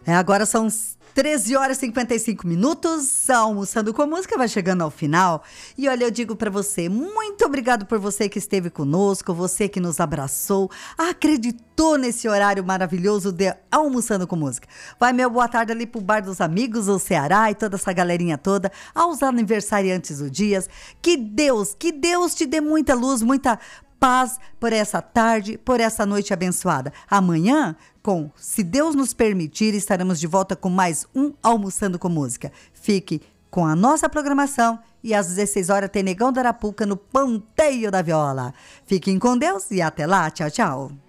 Agora são 13 horas e 55 minutos, Almoçando com Música vai chegando ao final. E olha, eu digo pra você, muito obrigado por você que esteve conosco, você que nos abraçou, acreditou nesse horário maravilhoso de Almoçando com Música. Vai meu boa tarde ali pro Bar dos Amigos, o Ceará e toda essa galerinha toda, aos aniversariantes do dias. Que Deus te dê muita luz, muita paz por essa tarde, por essa noite abençoada. Amanhã, se Deus nos permitir, estaremos de volta com mais um Almoçando com Música. Fique com a nossa programação e às 16 horas tem Negão da Arapuca no Ponteio da Viola. Fiquem com Deus e até lá. Tchau, tchau.